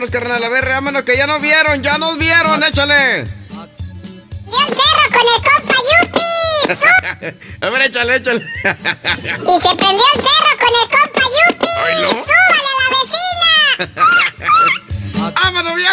vamos, carnal. A ver, vámonos, que ya nos vieron, échale. ¡Prendió el cerro con el compa Yupi! A ver, échale. Y se prendió el cerro con el compa